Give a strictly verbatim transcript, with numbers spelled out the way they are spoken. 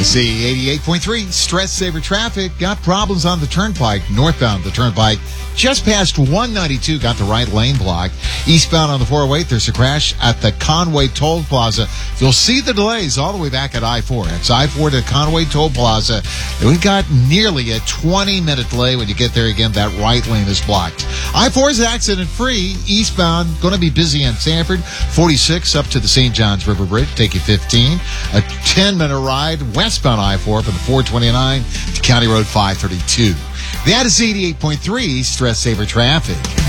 Let's see, eighty-eight point three, Stress Saver Traffic. Got problems on the Turnpike, northbound the Turnpike. Just past one ninety-two, got the right lane blocked. Eastbound on the four oh eight, there's a crash at the Conway Toll Plaza. You'll see the delays all the way back at I four. It's I four to Conway Toll Plaza. We've got nearly a twenty-minute delay when you get there again. That right lane is blocked. I four is accident-free. Eastbound, going to be busy in Sanford. forty-six up to the Saint Johns River Bridge. Take you fifteen. A ten-minute ride westbound I four from the four twenty-nine to County Road five thirty-two. That is eighty-eight point three Stress Saver Traffic.